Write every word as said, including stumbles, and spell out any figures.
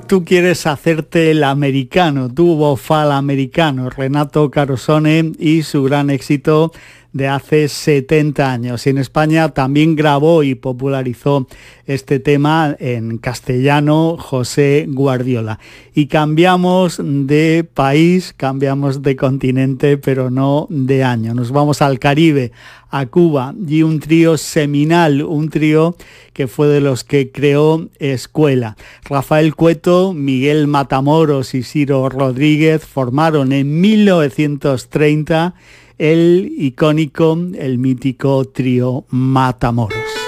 Tú quieres hacerte el americano, tu bofal americano, Renato Carosone y su gran éxito de hace setenta años. Y en España también grabó y popularizó este tema en castellano José Guardiola. Y cambiamos de país, cambiamos de continente, pero no de año. Nos vamos al Caribe, a Cuba, y un trío seminal, un trío que fue de los que creó Escuela. Rafael Cueto, Miguel Matamoros y Ciro Rodríguez formaron en mil novecientos treinta el icónico, el mítico trío Matamoros.